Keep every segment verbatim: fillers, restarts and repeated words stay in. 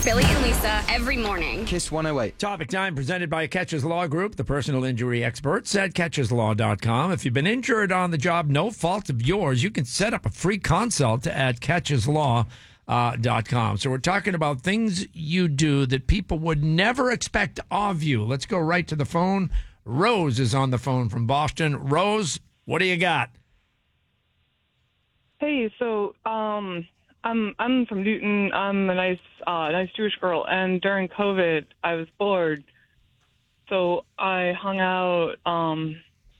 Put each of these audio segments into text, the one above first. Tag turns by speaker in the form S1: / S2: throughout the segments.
S1: Billy and Lisa every morning.
S2: Kiss one oh eight.
S3: Topic time presented by Catches Law Group, the personal injury experts at catches law dot com. If you've been injured on the job, no fault of yours, you can set up a free consult at catches law dot com. So we're talking about things you do that people would never expect of you. Let's go right to the phone. Rose is on the phone from Boston. Rose, what do you got?
S4: Hey, so um, I'm I'm from Newton. I'm a nice uh, nice Jewish girl, and during COVID, I was bored, so I hung out. Um,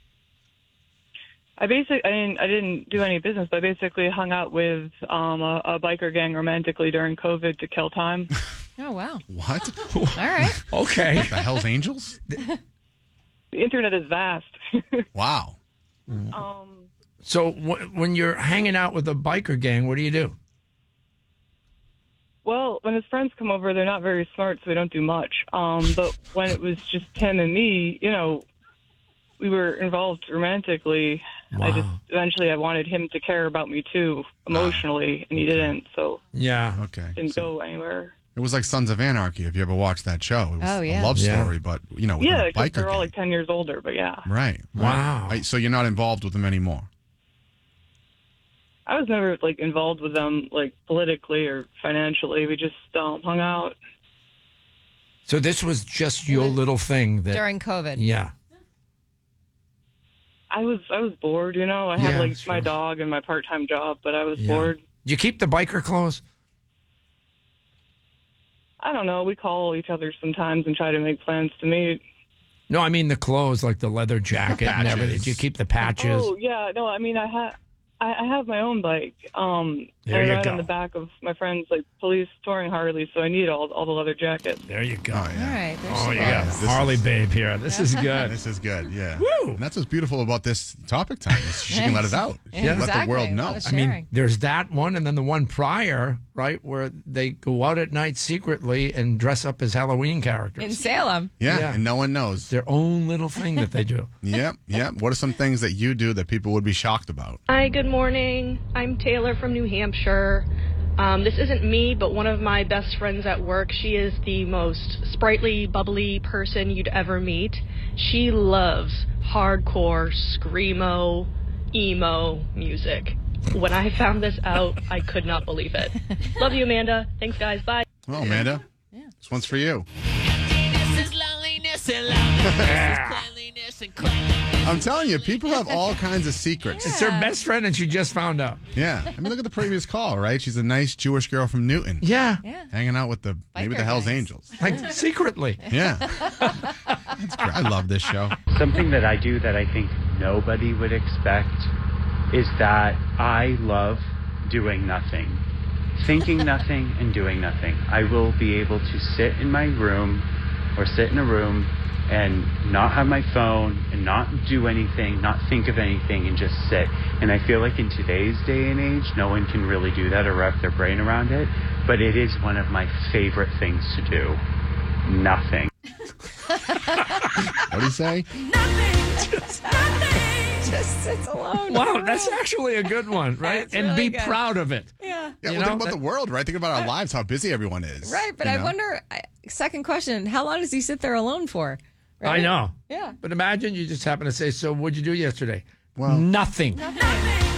S4: I basically I didn't I didn't do any business, but I basically hung out with um, a, a biker gang romantically during COVID to kill time.
S5: Oh wow!
S6: What?
S5: All right.
S3: Okay.
S6: The Hell's Angels?
S4: The internet is vast.
S6: Wow.
S4: um.
S3: So w- when you're hanging out with a biker gang, what do you do?
S4: Well, when his friends come over, they're not very smart, so they don't do much. Um, but when it was just him and me, you know, we were involved romantically.
S3: Wow.
S4: I just eventually I wanted him to care about me too, emotionally, and he didn't. So
S3: Yeah.
S6: Okay.
S4: didn't
S6: So
S4: go anywhere.
S6: it was like Sons of Anarchy, if you ever watched that show. It was
S5: Oh, yeah.
S6: a love
S3: Yeah.
S6: story, but, you know, with
S4: Yeah,
S6: a
S4: because
S6: biker
S4: they're all
S6: gang.
S4: like ten years older. But yeah,
S6: Right.
S3: Wow.
S6: Right. So you're not involved with them anymore?
S4: I was never like involved with them like politically or financially. We just um, hung out.
S3: So this was just your little thing that.
S5: During COVID.
S3: Yeah.
S4: I was I was bored, you know. I had
S3: Yeah,
S4: like
S3: sure.
S4: my dog and my part time job, but I was
S3: Yeah.
S4: bored.
S3: Do you keep the biker clothes?
S4: I don't know. We call each other sometimes and try to make plans to meet.
S3: No, I mean the clothes, like the leather jacket and
S6: Patches.
S3: everything. Do you keep the patches?
S4: Oh yeah, no. I mean, I have I, I have my own bike. Um,
S3: There
S4: I
S3: you
S4: ride
S3: go.
S4: on the back of my friend's like police touring Harley, so I need all all the leather jackets.
S3: There you go.
S6: Oh,
S5: All
S6: yeah.
S5: right. There's
S3: Oh,
S5: some
S3: you got
S5: things.
S6: This
S3: Harley
S6: is-
S3: babe here. This is good.
S6: This is good, yeah.
S3: Woo!
S6: And that's what's beautiful about this topic time. Is she can let it out. She
S5: Yeah,
S6: can let the
S5: exactly.
S6: world
S5: A
S6: know.
S5: lot of
S3: I mean,
S5: sharing.
S3: there's that one, and then the one prior, right, where they go out at night secretly and dress up as Halloween characters.
S5: In Salem.
S6: Yeah,
S3: Yeah.
S6: and no one
S3: It's
S6: knows.
S3: their own little thing that they do.
S6: Yep, yep. What are some things that you do that people would be shocked about?
S7: Hi, good morning. I'm Taylor from New Hampshire. Um, this isn't me, but one of my best friends at work. She is the most sprightly, bubbly person you'd ever meet. She loves hardcore, screamo, emo music. When I found this out, I could not believe it. Love you, Amanda. Thanks, guys. Bye.
S6: Oh, Amanda,
S5: Yeah.
S6: this one's for you. I'm telling you, people have all kinds of secrets.
S3: It's her best friend, and she just found out.
S6: Yeah. I mean, look at the previous call, right? She's a nice Jewish girl from Newton.
S3: Yeah,
S5: Yeah.
S6: Hanging out with the maybe
S5: Biker
S6: the Hell's
S5: gangs.
S6: Angels.
S3: like secretly.
S6: Yeah. That's great. I love this show.
S8: Something that I do that I think nobody would expect is that I love doing nothing. Thinking nothing and doing nothing. I will be able to sit in my room or sit in a room and not have my phone and not do anything, not think of anything, and just sit. And I feel like in today's day and age, no one can really do that or wrap their brain around it. But it is one of my favorite things to do. Nothing.
S6: What do you say?
S5: Just sits alone.
S3: Wow, that's actually a good one, right?
S5: That's
S3: and
S5: really
S3: be
S5: good.
S3: proud of it.
S5: Yeah.
S6: Yeah,
S3: You
S6: well,
S3: know,
S6: think about
S3: that-
S6: the world, right? Think about our lives, how busy everyone is.
S5: Right, but
S6: you
S5: I
S6: know?
S5: wonder, I- second question, how long does he sit there alone for? Right?
S3: I know.
S5: Yeah.
S3: But imagine you just happen to say, so what'd you do yesterday?
S6: Well-
S3: Nothing.
S9: One thing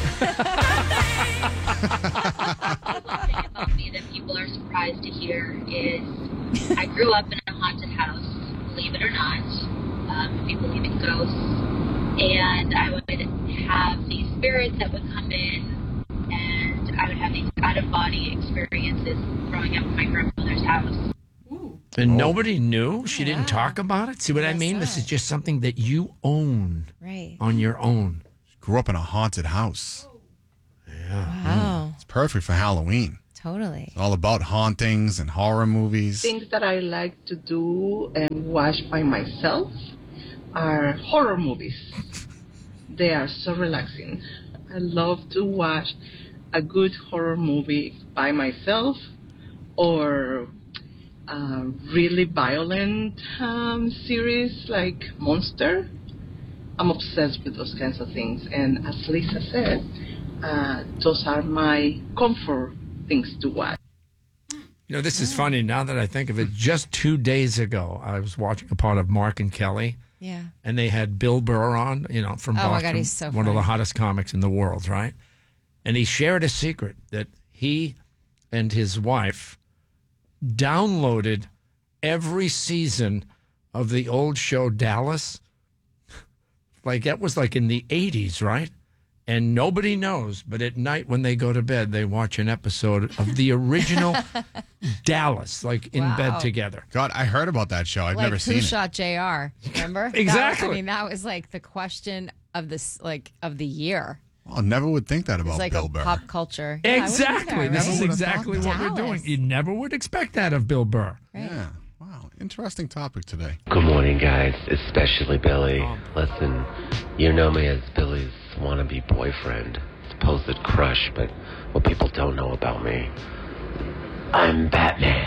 S9: about me that people are surprised to hear is I grew up in a haunted house, believe it or not, um, if you believe in ghosts, and I would have these spirits that would come in, and I would have these out-of-body experiences growing up in my grandmother's house.
S3: And nobody knew? She
S5: Yeah.
S3: didn't talk about it? See what I
S5: Yes,
S3: mean? This
S5: sir.
S3: is just something that you own
S5: Right.
S3: on your own.
S6: Grew up in a haunted house.
S5: Wow.
S6: It's perfect for Halloween.
S5: Totally.
S6: All about hauntings and horror movies.
S10: Things that I like to do and watch by myself are horror movies. They are so relaxing. I love to watch a good horror movie by myself or a really violent um, series like Monster. I'm obsessed with those kinds of things. And as Lisa said, uh, those are my comfort things to watch.
S3: You know, this is funny now that I think of it. Just two days ago, I was watching a part of Mark and Kelly.
S5: Yeah.
S3: And they had Bill Burr on, you know, from
S5: Oh,
S3: Boston.
S5: my God, he's so
S3: one of
S5: funny.
S3: the hottest comics in the world, right? And he shared a secret that he and his wife downloaded every season of the old show Dallas. Like, that was like in the eighties, right? And nobody knows, but at night when they go to bed, they watch an episode of the original Dallas, like in
S5: Wow.
S3: bed together.
S6: God, I heard about that show. I've
S5: like
S6: never
S5: who
S6: seen it.
S5: shot J R? Remember?
S3: Exactly.
S5: That, I mean, that was like the question of this, like of the year.
S6: Well, I never would think that
S5: It's
S6: about
S5: like
S6: Bill
S5: a
S6: Burr.
S5: pop culture. Yeah, I wouldn't
S3: Exactly.
S5: either,
S3: This
S5: right?
S3: is
S6: would've
S3: exactly
S6: thought
S3: what
S5: that.
S3: we're doing.
S5: Dallas.
S3: You never would expect that of Bill Burr.
S5: Right.
S6: Yeah. Wow. Interesting topic today.
S2: Good morning, guys, especially Billy. Listen, you know me as Billy's wannabe boyfriend, supposed crush, but what people don't know about me, I'm Batman.